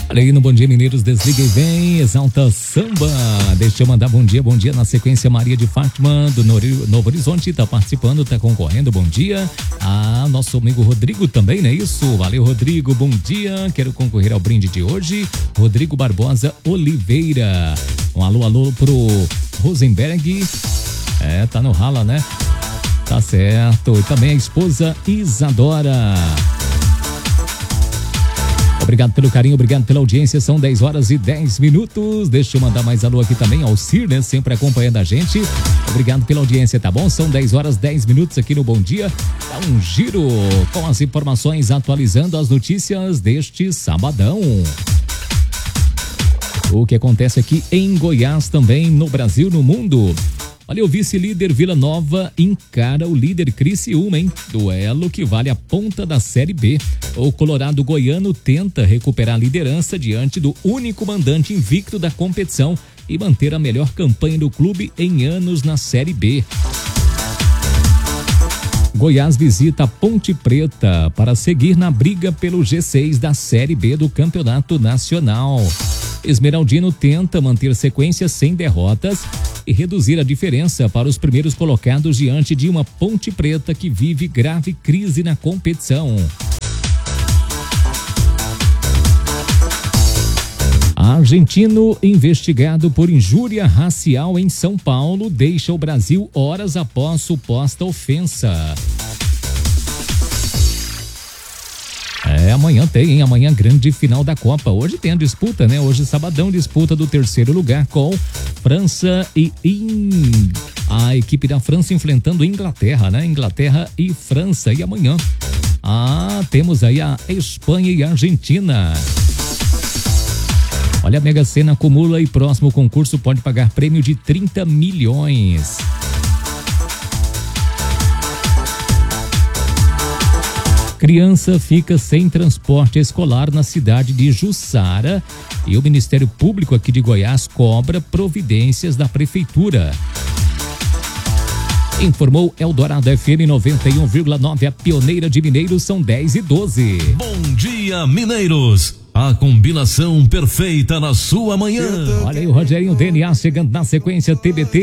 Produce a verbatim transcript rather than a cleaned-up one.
Olha aí no Bom Dia Mineiros, desliga e vem, Exalta Samba. Deixa eu mandar bom dia, bom dia na sequência. Maria de Fátima do Novo Horizonte tá participando, tá concorrendo, bom dia. Ah, nosso amigo Rodrigo também, não é isso? Valeu, Rodrigo, bom dia. Quero concorrer ao brinde de hoje. Rodrigo Barbosa Oliveira. Um alô, alô pro Rosenberg. É, tá no rala, né? Tá certo. E também a esposa Isadora. Obrigado pelo carinho, obrigado pela audiência. São dez horas e dez minutos. Deixa eu mandar mais alô aqui também ao Cir, né? Sempre acompanhando a gente. Obrigado pela audiência, tá bom? São dez horas e dez minutos aqui no Bom Dia. Dá um giro com as informações, atualizando as notícias deste sabadão. O que acontece aqui em Goiás também, no Brasil, no mundo. Olha, o vice-líder Vila Nova encara o líder Criciúma, hein? Duelo que vale a ponta da Série B. O colorado goiano tenta recuperar a liderança diante do único mandante invicto da competição e manter a melhor campanha do clube em anos na Série B. Goiás visita a Ponte Preta para seguir na briga pelo G seis da Série B do Campeonato Nacional. Esmeraldino tenta manter sequência sem derrotas e reduzir a diferença para os primeiros colocados diante de uma Ponte Preta que vive grave crise na competição. Argentino investigado por injúria racial em São Paulo deixa o Brasil horas após suposta ofensa. É, amanhã tem, hein? Amanhã grande final da Copa. Hoje tem a disputa, né? Hoje sabadão, disputa do terceiro lugar com França e In... a equipe da França enfrentando Inglaterra, né? Inglaterra e França. E amanhã, ah, temos aí a Espanha e a Argentina. Olha, a Mega Sena acumula e próximo concurso pode pagar prêmio de trinta milhões. Criança fica sem transporte escolar na cidade de Jussara e o Ministério Público aqui de Goiás cobra providências da prefeitura. Informou Eldorado F M noventa e um vírgula nove, a pioneira de Mineiros, são dez e doze. Bom dia, Mineiros. A combinação perfeita na sua manhã. Olha aí o Rogerinho D N A chegando na sequência, T B T.